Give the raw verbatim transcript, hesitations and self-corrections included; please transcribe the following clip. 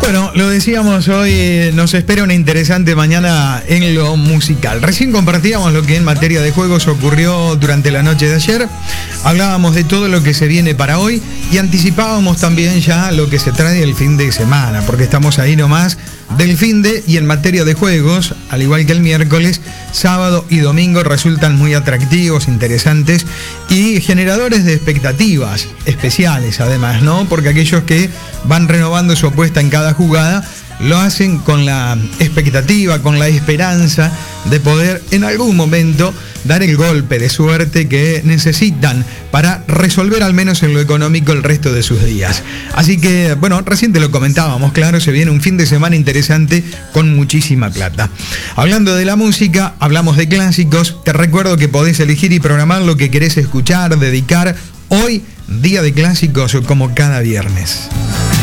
Bueno, lo decíamos hoy, eh, nos espera una interesante mañana en lo musical. Recién compartíamos lo que en materia de juegos ocurrió durante la noche de ayer. Hablábamos de todo lo que se viene para hoy y anticipábamos también ya lo que se trae el fin de semana, porque estamos ahí nomás del fin de, y en materia de juegos, al igual que el miércoles, sábado y domingo resultan muy atractivos, interesantes y generadores de expectativas especiales además, ¿no? Porque aquellos que van renovando su apuesta en cada jugada lo hacen con la expectativa, con la esperanza de poder en algún momento dar el golpe de suerte que necesitan para resolver al menos en lo económico el resto de sus días. Así que, bueno, recién te lo comentábamos, claro, se viene un fin de semana interesante con muchísima plata. Hablando de la música, hablamos de clásicos. Te recuerdo que podés elegir y programar lo que querés escuchar, dedicar hoy, día de clásicos, como cada viernes.